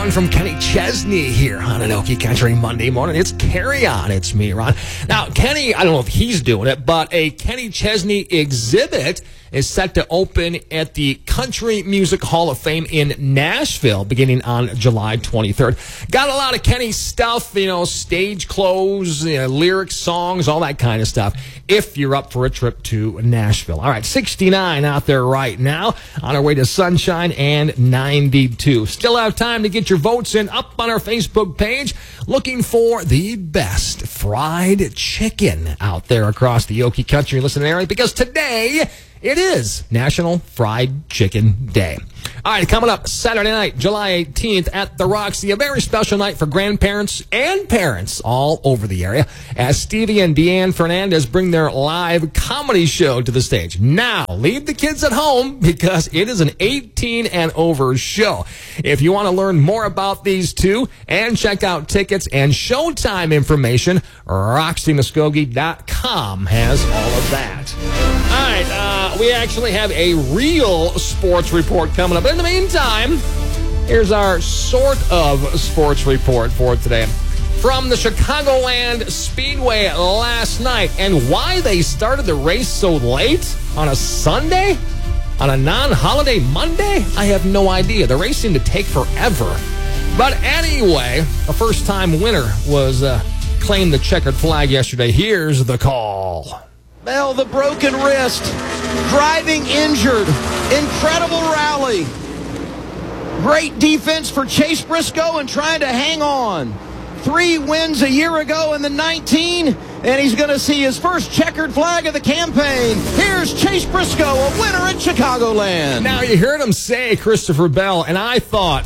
From Kenny Chesney here on an Okie Country Monday morning. It's Carry On. It's me, Ron. Now, Kenny, I don't know if he's doing it, but a Kenny Chesney exhibit is set to open at the Country Music Hall of Fame in Nashville beginning on July 23rd. Got a lot of Kenny stuff, stage clothes, lyrics, songs, all that kind of stuff, if you're up for a trip to Nashville. All right, 69 out there right now, on our way to sunshine, and 92. Still have time to get your votes in up on our Facebook page, looking for the best fried chicken out there across the Okie Country listening area, because today it is National Fried Chicken Day. All right, coming up Saturday night, July 18th at the Roxy, a very special night for grandparents and parents all over the area as Stevie and Deanne Fernandez bring their live comedy show to the stage. Now, leave the kids at home because it is an 18 and over show. If you want to learn more about these two and check out tickets and showtime information, RoxyMuskogee.com has all of that. All right, we actually have a real sports report coming up. In the meantime, here's our sort of sports report for today. From the Chicagoland Speedway last night, and why they started the race so late on a Sunday? On a non-holiday Monday? I have no idea. The race seemed to take forever. But anyway, a first-time winner was claimed the checkered flag yesterday. Here's the call. Bell, the broken wrist, driving injured, incredible rally. Great defense for Chase Briscoe and trying to hang on. 3 wins a year ago in the 19, and he's going to see his first checkered flag of the campaign. Here's Chase Briscoe, a winner at Chicagoland. Now, you heard him say Christopher Bell, and I thought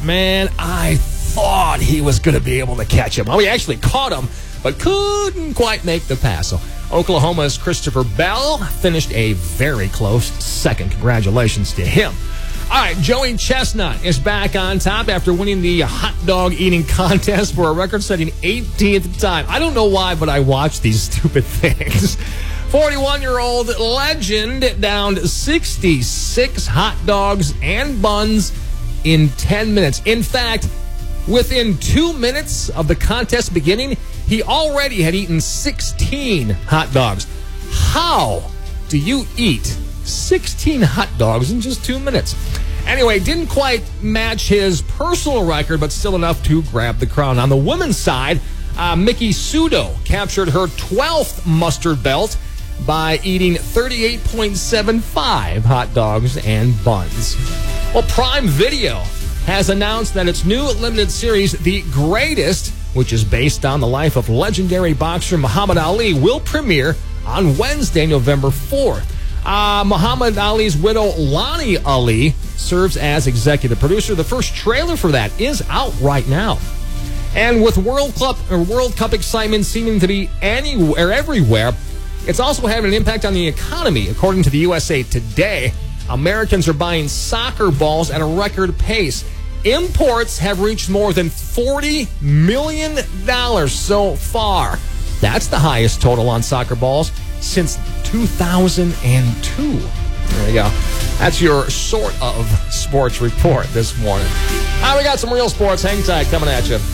he was going to be able to catch him. Well, he actually caught him, but couldn't quite make the pass. So Oklahoma's Christopher Bell finished a very close second. Congratulations to him. All right, Joey Chestnut is back on top after winning the hot dog eating contest for a record-setting 18th time. I don't know why, but I watch these stupid things. 41-year-old legend downed 66 hot dogs and buns in 10 minutes. In fact, within 2 minutes of the contest beginning, he already had eaten 16 hot dogs. How do you eat 16 hot dogs in just 2 minutes? Anyway, didn't quite match his personal record, but still enough to grab the crown. On the women's side, Miki Sudo captured her 12th mustard belt by eating 38.75 hot dogs and buns. Well, Prime Video has announced that its new limited series, The Greatest, which is based on the life of legendary boxer Muhammad Ali, will premiere on Wednesday, November 4th. Muhammad Ali's widow, Lonnie Ali, serves as executive producer. The first trailer for that is out right now. And with World Cup excitement seeming to be everywhere, it's also having an impact on the economy. According to the USA Today, Americans are buying soccer balls at a record pace. Imports have reached more than $40 million so far. That's the highest total on soccer balls since 2002. There you go. That's your sort of sports report this morning. We got some real sports. Hang tight, coming at you.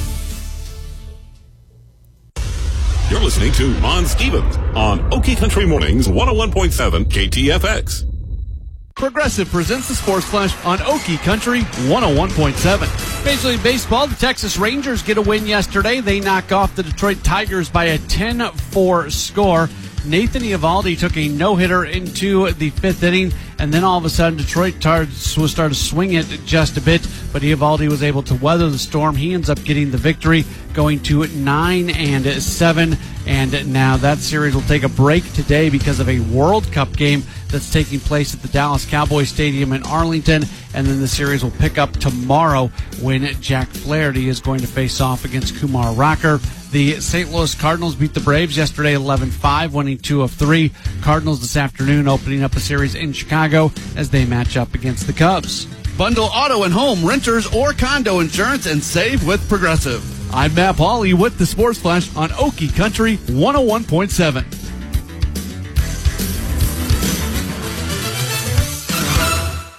You're listening to Ron Stevens on Okie Country Mornings 101.7 KTFX. Progressive presents the Sports Flash on Okie Country 101.7. Major League Baseball, the Texas Rangers get a win yesterday. They knock off the Detroit Tigers by a 10-4 score. Nathan Eovaldi took a no-hitter into the 5th inning, and then all of a sudden Detroit started to swing it just a bit, but Eovaldi was able to weather the storm. He ends up getting the victory, going to 9-7, and now that series will take a break today because of a World Cup game that's taking place at the Dallas Cowboys Stadium in Arlington, and then the series will pick up tomorrow when Jack Flaherty is going to face off against Kumar Rocker. The St. Louis Cardinals beat the Braves yesterday 11-5, winning 2 of 3. Cardinals this afternoon opening up a series in Chicago as they match up against the Cubs. Bundle auto and home, renters, or condo insurance and save with Progressive. I'm Matt Pauley with the Sports Flash on Okie Country 101.7. This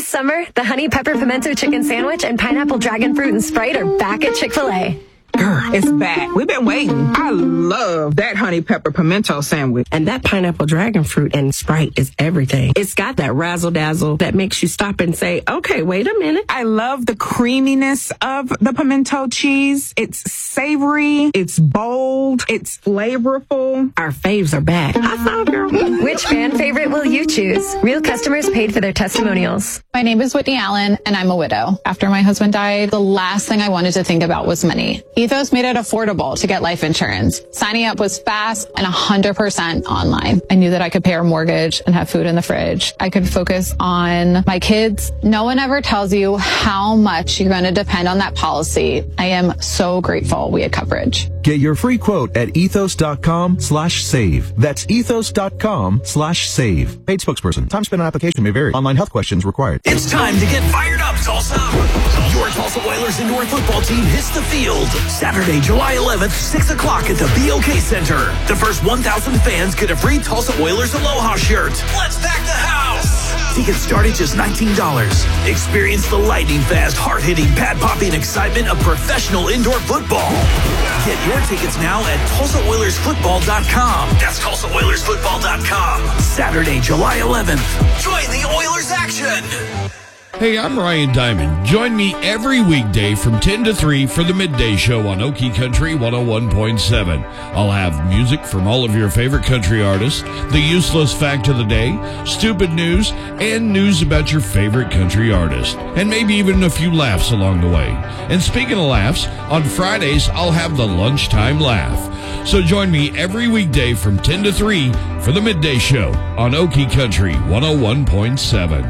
This summer, the Honey Pepper Pimento Chicken Sandwich and Pineapple Dragon Fruit and Sprite are back at Chick-fil-A. Girl, it's back. We've been waiting. I love that honey pepper pimento sandwich. And that pineapple dragon fruit and Sprite is everything. It's got that razzle dazzle that makes you stop and say, okay, wait a minute. I love the creaminess of the pimento cheese. It's savory. It's bold. It's flavorful. Our faves are back. I saw, girl. Which fan favorite will you choose? Real customers paid for their testimonials. My name is Whitney Allen, and I'm a widow. After my husband died, the last thing I wanted to think about was money. Ethos made it affordable to get life insurance. Signing up was fast and 100% online. I knew that I could pay our mortgage and have food in the fridge. I could focus on my kids. No one ever tells you how much you're going to depend on that policy. I am so grateful we had coverage. Get your free quote at ethos.com/save. That's ethos.com/save. Paid spokesperson. Time spent on application may vary. Online health questions required. It's time to get fired up, Tulsa. Your Tulsa Oilers indoor football team hits the field Saturday, July 11th, 6 o'clock at the BOK Center. The first 1,000 fans get a free Tulsa Oilers Aloha shirt. Let's pack the house. Tickets start at just $19. Experience the lightning-fast, hard-hitting, pad-popping excitement of professional indoor football. Get your tickets now at TulsaOilersFootball.com. That's TulsaOilersFootball.com. Saturday, July 11th. Join the Oilers action. Hey, I'm Ryan Diamond. Join me every weekday from 10 to 3 for the Midday Show on Okie Country 101.7. I'll have music from all of your favorite country artists, the useless fact of the day, stupid news, and news about your favorite country artist, and maybe even a few laughs along the way. And speaking of laughs, on Fridays, I'll have the Lunchtime Laugh. So join me every weekday from 10 to 3 for the Midday Show on Okie Country 101.7.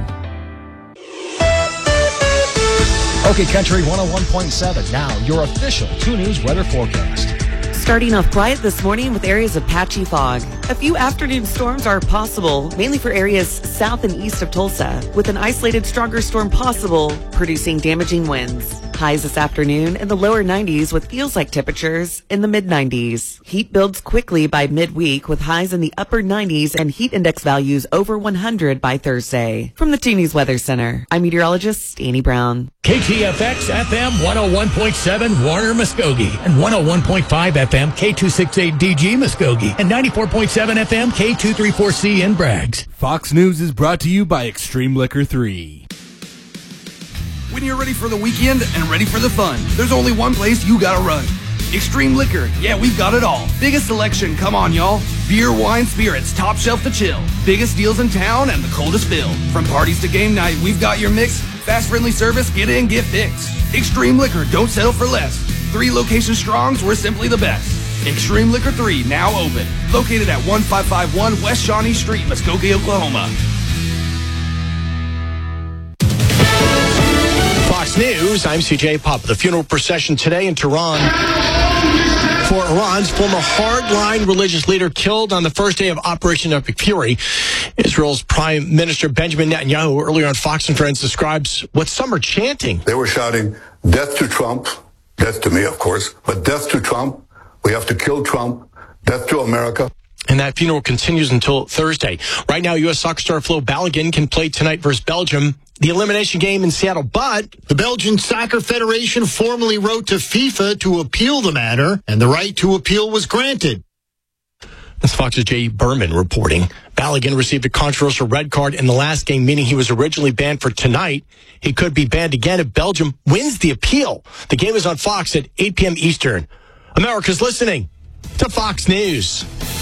Okay, Country 101.7. Now, your official 2 News weather forecast. Starting off quiet this morning with areas of patchy fog. A few afternoon storms are possible, mainly for areas south and east of Tulsa, with an isolated stronger storm possible, producing damaging winds. Highs this afternoon in the lower 90s with feels-like temperatures in the mid-90s. Heat builds quickly by midweek with highs in the upper 90s and heat index values over 100 by Thursday. From the 2 News Weather Center, I'm meteorologist Annie Brown. KTFX FM 101.7 Warner Muskogee and 101.5 FM K268DG Muskogee and 94.7 FM K234C in Braggs. Fox News is brought to you by Extreme Liquor 3. When you're ready for the weekend and ready for the fun, there's only one place you gotta run. Extreme Liquor. Yeah, we've got it all. Biggest selection, come on, y'all. Beer, wine, spirits, top shelf to chill. Biggest deals in town and the coldest bill. From parties to game night, we've got your mix. Fast, friendly service, get in, get fixed. Extreme Liquor, don't settle for less. 3 locations strongs, we're simply the best. Extreme Liquor 3, now open. Located at 1551 West Shawnee Street, Muskogee, Oklahoma. Fox News, I'm CJ Pop. The funeral procession today in Tehran for Iran's former hardline religious leader killed on the first day of Operation Epic Fury. Israel's Prime Minister Benjamin Netanyahu earlier on Fox and Friends describes what some are chanting. They were shouting, "Death to Trump," death to me, of course, but death to Trump. We have to kill Trump. Death to America. And that funeral continues until Thursday. Right now, U.S. soccer star Flo Balogun can play tonight versus Belgium, the elimination game in Seattle. But the Belgian Soccer Federation formally wrote to FIFA to appeal the matter, and the right to appeal was granted. That's Fox's Jay Berman reporting. Balogun received a controversial red card in the last game, meaning he was originally banned for tonight. He could be banned again if Belgium wins the appeal. The game is on Fox at 8 p.m. Eastern. America's listening to Fox News.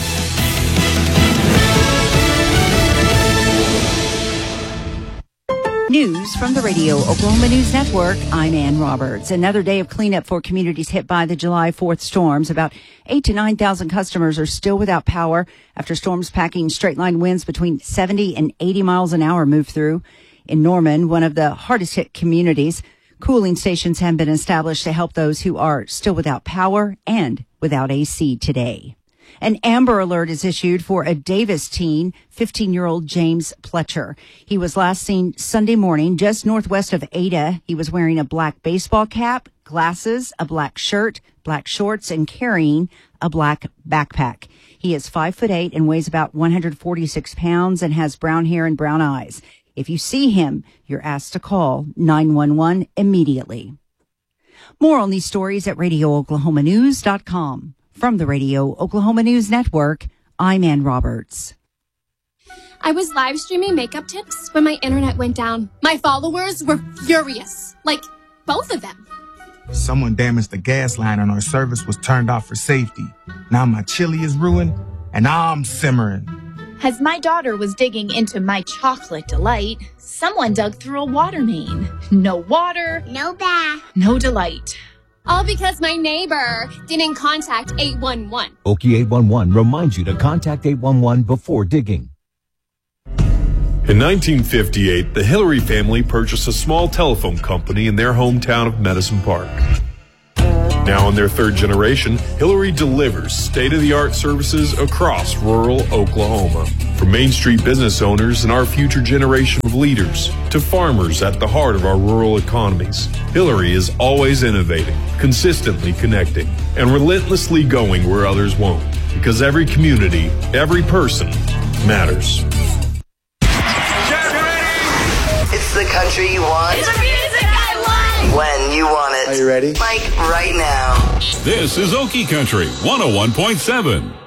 News from the Radio Oklahoma News Network. I'm Ann Roberts. Another day of cleanup for communities hit by the July 4th storms. About 8,000 to 9,000 customers are still without power after storms packing straight-line winds between 70 and 80 miles an hour moved through. In Norman, one of the hardest hit communities, cooling stations have been established to help those who are still without power and without AC today. An Amber Alert is issued for a Davis teen, 15-year-old James Pletcher. He was last seen Sunday morning just northwest of Ada. He was wearing a black baseball cap, glasses, a black shirt, black shorts, and carrying a black backpack. He is 5'8" and weighs about 146 pounds and has brown hair and brown eyes. If you see him, you're asked to call 911 immediately. More on these stories at RadioOklahomaNews.com. From the Radio Oklahoma News Network, I'm Ann Roberts. I was live streaming makeup tips when my internet went down. My followers were furious. Like, both of them. Someone damaged the gas line and our service was turned off for safety. Now my chili is ruined and I'm simmering. As my daughter was digging into my chocolate delight, someone dug through a water main. No water, No bath. no delight. All because my neighbor didn't contact 811. Okie 811 reminds you to contact 811 before digging. In 1958, the Hillary family purchased a small telephone company in their hometown of Medicine Park. Now in their third generation, Hillary delivers state-of-the-art services across rural Oklahoma. From Main Street business owners and our future generation of leaders to farmers at the heart of our rural economies, Hillary is always innovating, consistently connecting, and relentlessly going where others won't. Because every community, every person matters. It's the country you want. It's the music I want. When you want it. Are you ready? Like right now. This is Okie Country 101.7.